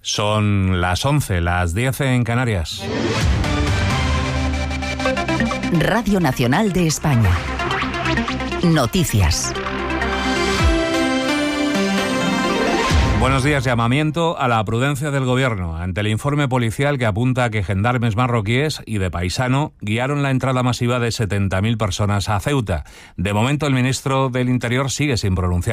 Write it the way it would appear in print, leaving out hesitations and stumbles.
Son las 11, las 10 en Canarias. Radio Nacional de España. Noticias. Buenos días. Llamamiento a la prudencia del Gobierno ante el informe policial que apunta a que gendarmes marroquíes y de paisano guiaron la entrada masiva de 70.000 personas a Ceuta. De momento, el ministro del Interior sigue sin pronunciarse.